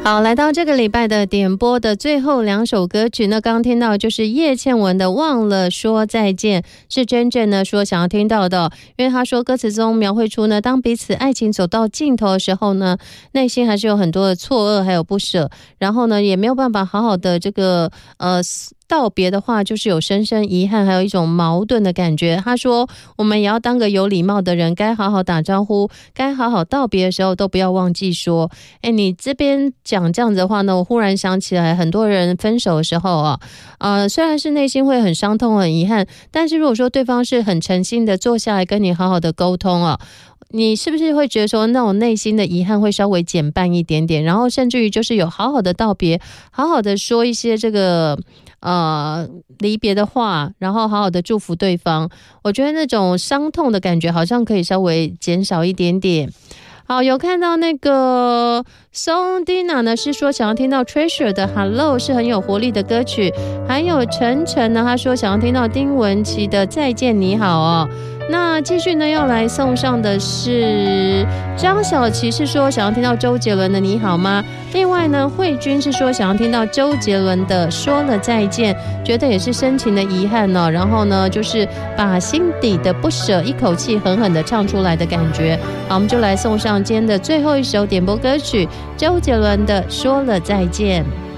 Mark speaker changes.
Speaker 1: 好，来到这个礼拜的点播的最后2首歌曲呢，刚刚听到就是叶倩文的《忘了说再见》，是真正呢说想要听到的，因为他说歌词中描绘出呢，当彼此爱情走到尽头的时候呢，内心还是有很多的错愕还有不舍，然后呢也没有办法好好的这个道别的话，就是有深深遗憾，还有一种矛盾的感觉。他说我们也要当个有礼貌的人，该好好打招呼，该好好道别的时候都不要忘记说。你这边讲这样子的话呢，我忽然想起来很多人分手的时候虽然是内心会很伤痛很遗憾，但是如果说对方是很诚心的坐下来跟你好好的沟通你是不是会觉得说那种内心的遗憾会稍微减半一点点，然后甚至于就是有好好的道别，好好的说一些这个离别的话，然后好好的祝福对方，我觉得那种伤痛的感觉好像可以稍微减少一点点。好，有看到那个 Sondina 呢，是说想要听到 Treasure 的 Hello 是很有活力的歌曲，还有晨晨呢，他说想要听到丁文琪的再见你好那继续呢要来送上的是张小琪，是说想要听到周杰伦的你好吗？另外呢慧君是说想要听到周杰伦的说了再见，觉得也是深情的遗憾然后呢就是把心底的不舍一口气狠狠的唱出来的感觉。好，我们就来送上今天的最后一首点播歌曲，周杰伦的说了再见。